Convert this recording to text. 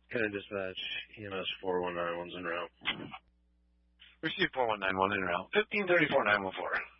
Can I dispatch EMS 4191's en route? Receive 4191 en route. 1534-914.